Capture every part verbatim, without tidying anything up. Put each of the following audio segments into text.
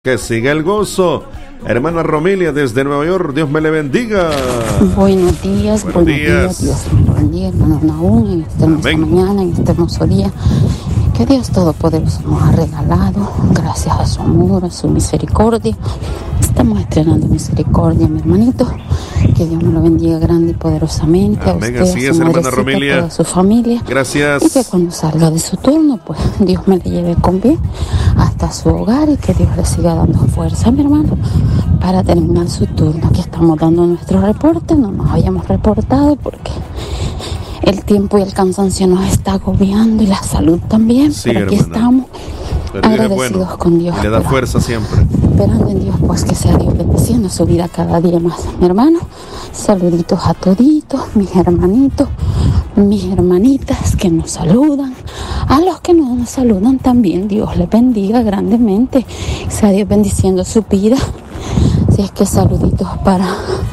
Que siga el gozo. Hermana Romilia desde Nueva York, Dios me le bendiga. Buenos días, buenos, buenos días. días, Dios me lo bendiga, hermano Naúm, en esta hermosa mañana, en este hermoso día que Dios Todopoderoso nos ha regalado, gracias a su amor, a su misericordia. Estamos estrenando misericordia, mi hermanito. Que Dios me lo bendiga grande y poderosamente. Amén. A usted, Así a es, su hermana Romilia. A toda su familia. Gracias. Y que cuando salga de su turno, pues Dios me le lleve con bien hasta su hogar y que Dios le siga dando fuerza, mi hermano, para terminar su turno. Aquí estamos dando nuestro reporte, no nos hayamos reportado porque el tiempo y el cansancio nos está agobiando y la salud también. Sí, pero aquí hermana. estamos Pero agradecidos bueno, con Dios. le da fuerza siempre. Esperando en Dios, pues que sea Dios bendiciendo su vida cada día más. Mi hermano, saluditos a toditos, mis hermanitos, mis hermanitas que nos saludan. A los que no nos saludan también, Dios les bendiga grandemente. Sea Dios bendiciendo su vida. Si es que saluditos para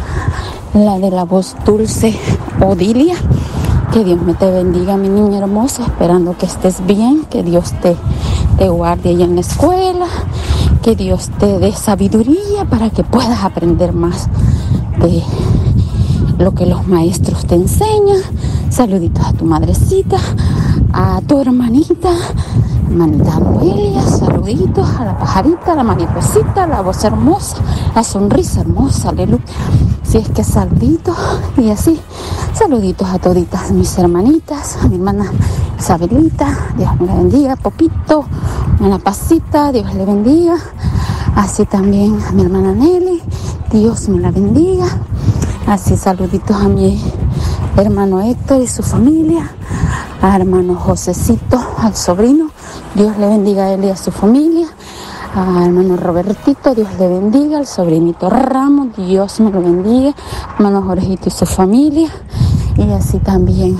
la de la voz dulce, Odilia. Que Dios me te bendiga, mi niña hermosa, esperando que estés bien, que Dios te, te guarde allá en la escuela, que Dios te dé sabiduría para que puedas aprender más de lo que los maestros te enseñan. Saluditos a tu madrecita, a tu hermanita, hermanita Noelia, saluditos a la pajarita, a la mariposita, la voz hermosa, la sonrisa hermosa, aleluya. Si es que saluditos y así, saluditos a toditas mis hermanitas, a mi hermana Isabelita, Dios me la bendiga, Popito, a la Pasita, Dios le bendiga, así también a mi hermana Nelly, Dios me la bendiga, así saluditos a mi hermano Héctor y su familia, a hermano Josecito, al sobrino, Dios le bendiga a él y a su familia. A hermano Robertito, Dios le bendiga, al sobrinito Ramos, Dios me lo bendiga, hermano Jorgito y su familia, y así también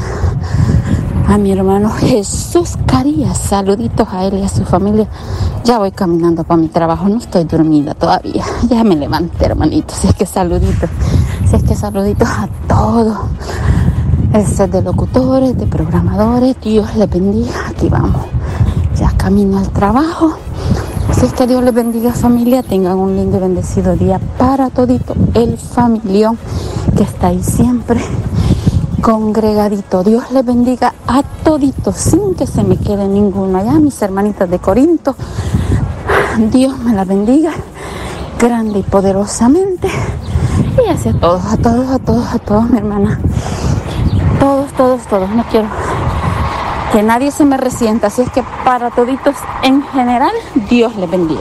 a mi hermano Jesús Carías, saluditos a él y a su familia. Ya voy caminando para mi trabajo, no estoy dormida todavía, ya me levanté, hermanito. Si es que saluditos, si es que saluditos a todos, este de locutores, de programadores, Dios les bendiga, aquí vamos, ya camino al trabajo. Si es que Dios les bendiga, familia, tengan un lindo y bendecido día para todito el familión que está ahí siempre congregadito. Dios les bendiga a toditos sin que se me quede ninguno allá, mis hermanitas de Corinto. Dios me las bendiga grande y poderosamente. Y así a todos, a todos, a todos, a todos, mi hermana. Todos, todos, todos. No quiero que nadie se me resienta, así es que para toditos en general, Dios les bendiga.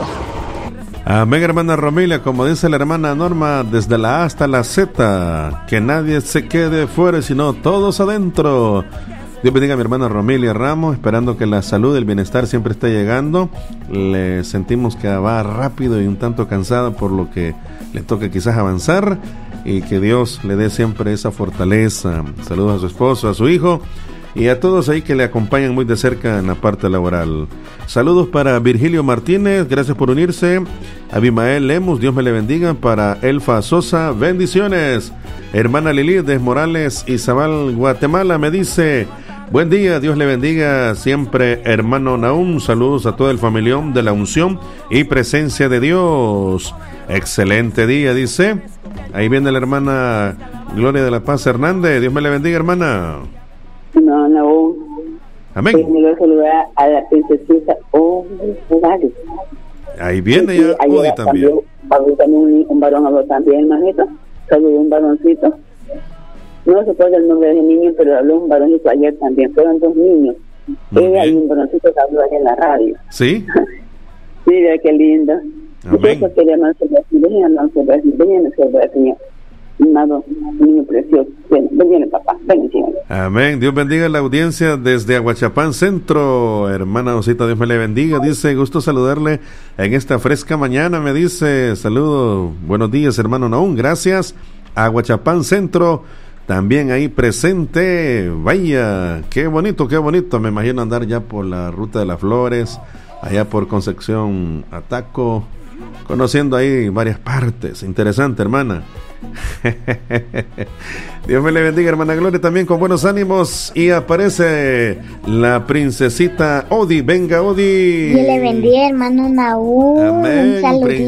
Amén, hermana Romilia, como dice la hermana Norma, desde la A hasta la Z, que nadie se quede fuera, sino todos adentro. Dios bendiga a mi hermana Romilia Ramos, esperando que la salud y el bienestar siempre esté llegando. Le sentimos que va rápido y un tanto cansada, por lo que le toca quizás avanzar, y que Dios le dé siempre esa fortaleza. Saludos a su esposo, a su hijo, y a todos ahí que le acompañan muy de cerca en la parte laboral. Saludos para Virgilio Martínez, gracias por unirse. Abimael Lemus, Dios me le bendiga. Para Elfa Sosa, bendiciones. Hermana Lili de Morales, Izabal, Guatemala, me dice: buen día, Dios le bendiga siempre, hermano Naúm. Saludos a todo el familión de la unción y presencia de Dios. Excelente día, dice. Ahí viene la hermana Gloria de la Paz Hernández. Dios me le bendiga, hermana. No, no. Amén. Pues me voy a saludar a la princesita Odi. Ahí viene ya Odi también. También un, un varón habló también, hermanito. Saludó un varoncito. No se puede el nombre del niño, pero habló un varoncito ayer también. Fueron dos niños. Muy Ella bien. y un varoncito que habló ayer en la radio. ¿Sí? Sí, mira qué lindo. Amén. Yo quería más brasileña, no soy brasileña, no soy brasileña. Amado, niño precioso. Ven, ven, ven, papá. Ven, ven. Amén. Dios bendiga la audiencia desde Aguachapán Centro. Hermana Osita, Dios me le bendiga. Dice, gusto saludarle en esta fresca mañana. Me dice, saludo, buenos días, hermano Naúm. Gracias. Aguachapán Centro, también ahí presente. Vaya, qué bonito, qué bonito. Me imagino andar ya por la Ruta de las Flores, allá por Concepción, Ataco, conociendo ahí varias partes. Interesante, hermana. Dios me le bendiga, hermana Gloria, también con buenos ánimos. Y aparece la princesita Odi. Venga, Odi. Dios le bendiga, hermano Naúl. Amén. Un saludito.